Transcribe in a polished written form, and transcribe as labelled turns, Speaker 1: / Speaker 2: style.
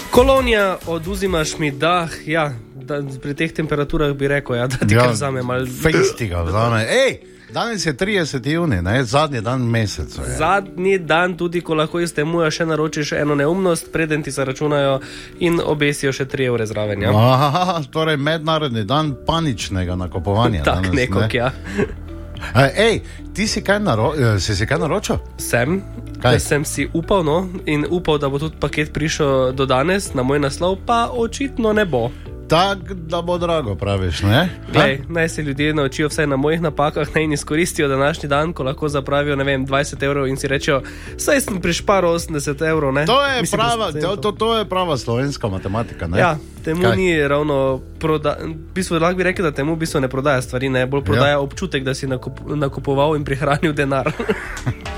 Speaker 1: Kolonija, oduzimaš mi dah, ja, pri teh temperaturah bi rekel, ja, da ti kar vzame malo.
Speaker 2: Fejstiga vzame. Danes je 30. juni, ne? Zadnji dan meseca.
Speaker 1: Zadnji dan tudi, ko lahko iz temuja še naročiš eno neumnost, preden ti zaračunajo in obesijo še 3 evre zraven. Ja?
Speaker 2: Aha, torej mednarodni dan paničnega nakupovanja.
Speaker 1: Tak nekog, ja.
Speaker 2: Ti si kaj naročil?
Speaker 1: Sem. Sem si upal, in upal, da bo tudi paket prišel do danes, na moj naslov pa očitno ne bo.
Speaker 2: Tak, da bo drago, praviš, ne?
Speaker 1: Naj se ljudje naučijo vsaj na mojih napakah, naj in izkoristijo današnji dan, ko lahko zapravijo, 20 evrov in si rečejo, saj sem prišparal 80 evrov, ne?
Speaker 2: To je prava slovenska matematika, ne?
Speaker 1: Ja, temu ni ravno v bistvu lahko bi rekel, da temu v bistvu ne prodaja stvari, ne? Bolj prodaja občutek, da si nakupoval in prihranil denar.